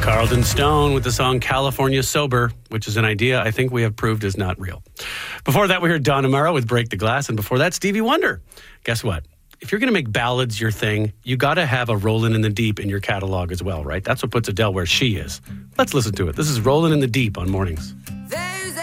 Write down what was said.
Carlton Stone with the song California Sober, which is an idea I think we have proved is not real. Before that, we heard Don Amaro with Break the Glass, and before that, Stevie Wonder. Guess what? If you're going to make ballads your thing, you got to have a Rollin' in the Deep in your catalog as well, right? That's what puts Adele where she is. Let's listen to it. This is Rollin' in the Deep on Mornings.